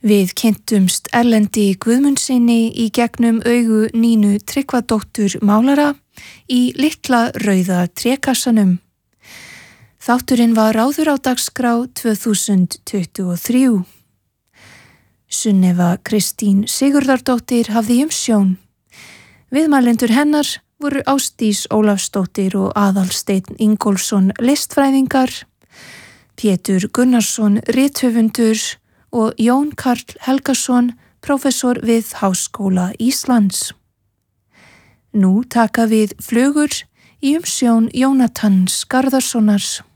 Við kynntumst Erlendi Guðmundsyni í gegnum augu Nínu Tryggvadóttur málara í litla rauða trékassanum. Þátturinn var áður á dagskrá 2023. Sunneva Kristín Sigurðardóttir hafði umsjón. Viðmælendur hennar voru Ásdís Ólafsdóttir og Aðalsteinn Ingólfsson listfræðingar, Pétur Gunnarsson rithöfundur og Jón Karl Helgason, prófessor við Háskóla Íslands. Nú taka við flugur í umsjón Jónatans Garðarssonar.